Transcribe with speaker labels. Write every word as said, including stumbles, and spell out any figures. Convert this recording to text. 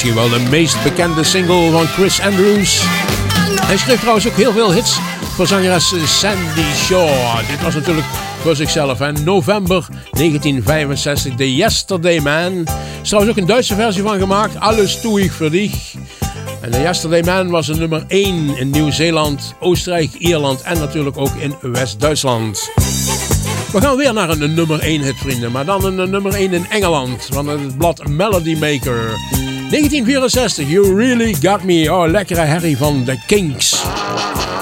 Speaker 1: misschien wel de meest bekende single van Chris Andrews. Hij schreef trouwens ook heel veel hits voor zangeres Sandy Shaw. Dit was natuurlijk voor zichzelf. En november negentien vijfenzestig, The Yesterday Man. Er is trouwens ook een Duitse versie van gemaakt. Alles doe ik voor dich. En The Yesterday Man was een nummer één in Nieuw-Zeeland, Oostenrijk, Ierland en natuurlijk ook in West-Duitsland. We gaan weer naar een nummer één hit, vrienden. Maar dan een nummer één in Engeland. Van het blad Melody Maker. negentien vierenzestig, You Really Got Me. Oh, lekkere herrie van The Kinks.